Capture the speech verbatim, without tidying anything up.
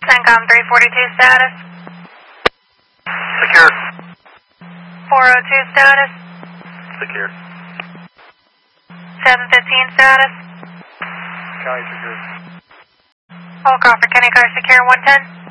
CENTCOM three forty-two status. Secure. four oh two status. Secure. seven fifteen status. County secure. All copper, Kenny Car secure one ten.